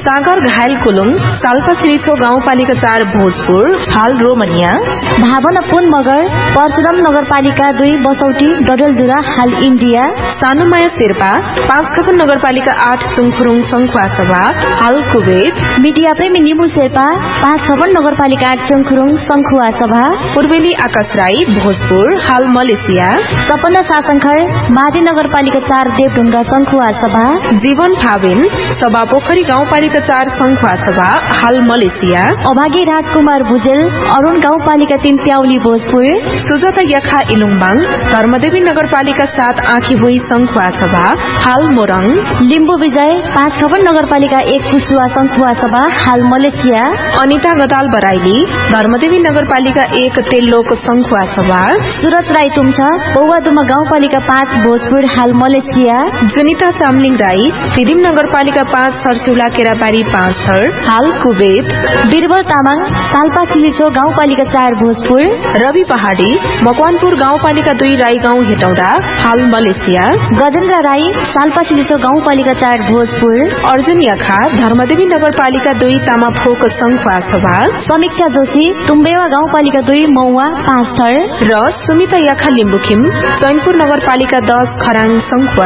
सागर घायल कुलुङ साल्पा सिरिछो गाउँपालिका 4 भोजपुर हाल रोमनिया। भावना पुन मगर परशुराम नगरपालिका 2 बसौटी डडेलधुरा हाल इन्डिया। सानुमाया शेर्पा 5 नगरपालिका 8 चुङखुरुङ संखुवासभा हाल कुवेत। मिडिया प्रेमी निमु शेर्पा 5 नगरपालिका 8 चुङखुरुङ संखुवासभा। पूर्वेली आकाश राई भोजपुर हाल मलेसिया। सपना सासंखर मादी नगरपालिका 4 देवढुङ्गा संखुवासभा। जीवन फाबिन सभा पोखरी गाउँपालिका 4 संखुवासभा हाल मलेसिया। अभागी राजकुमार भुजेल अरुण गाउँपालिका 3 प्याउली भोजपुर। सुजाता याखा इलुङबाङ धर्मदेवी नगरपालिका 7 आँखीभुई संखुवासभा हाल मोरङ। लिम्बू विजय 5 नगरपालिका 1 कुसुवा संखुवासभा हाल मलेसिया। अनिता गदाल बराइली धर्मदेवी नगरपालिका 1 तेल्लोक संखुवासभा। सुरज राई तुम्छा पौवादुमा गाउँपालिका 5 भोजपुर हाल मलेसिया। जुनिता चामलिङ राई फिदिम नगरपालिका 5 थरसिउला केराबारी 5 थर हाल कुवेत। बीरबल तामाङ साल्पा सिलिछो गाउँपालिका 4 भोजपुर। रवि पहाडी मकवानपुर गाउँपालिका 2 राईगाउँ हेटौडा हाल मलेसिया। गजेन्द्र राई साल्पा सिलिछो गाउँपालिका 4 भोजपुर। अर्जुन याखा धर्मदेवी नगरपालिका 2 तामाफोक संखुवासभा। समीक्षा जोशी तुम्बेवा गाउँपालिका 2 मौवा 5 थर। र सुमिता याखा लिम्बुखिम चैनपुर नगरपालिका 10 खराङ संखुवा